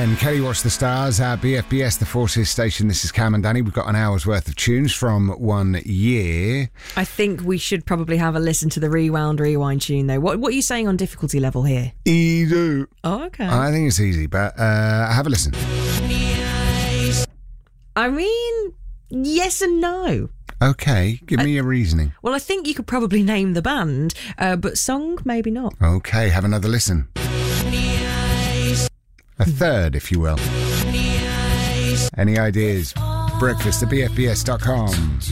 10. Kelly Watch the Stars at BFBS, the Forces station. This is Cam and Danny. We've got an hour's worth of tunes from 1 year. I think we should probably have a listen to the rewind tune, though. What are you saying on difficulty level here? Easy. Oh, okay. I think it's easy, but have a listen. I mean, yes and no. Okay, give me your reasoning. Well, I think you could probably name the band, but song, maybe not. Okay, have another listen. A third, if you will. Any ideas? Breakfast at bfbs.com.